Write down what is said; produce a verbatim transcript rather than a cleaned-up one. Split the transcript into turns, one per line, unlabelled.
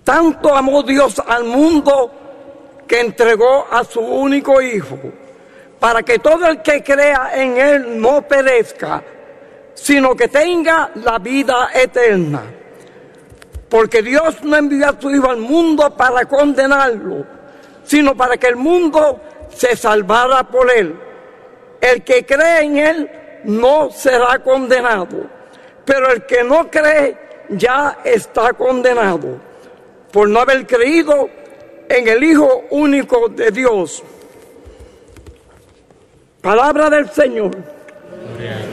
tanto amó Dios al mundo que entregó a su único Hijo, para que todo el que crea en Él no perezca, sino que tenga la vida eterna. Porque Dios no envió a su Hijo al mundo para condenarlo, sino para que el mundo se salvara por Él. El que cree en Él no será condenado, pero el que no cree ya está condenado, por no haber creído en el Hijo único de Dios. Palabra del Señor.
Bien.